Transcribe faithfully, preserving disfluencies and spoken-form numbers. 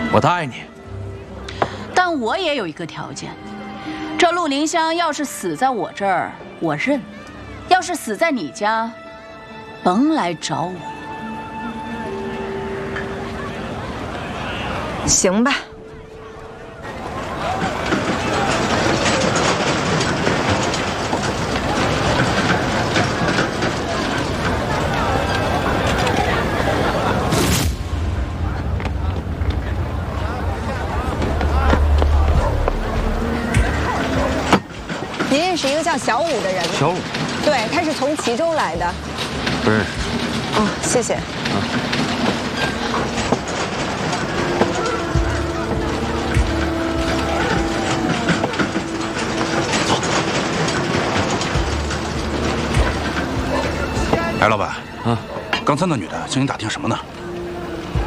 我答应你。 但我也有一个条件，这陆凝香要是死在我这儿，我认；要是死在你家，甭来找我。 行吧。 您认识一个叫小武的人吗？ 小武， 对，他是从齐州来的。 不认识。 哦，谢谢。 啊。 走。哎，老板啊， 刚才那女的向你打听什么呢？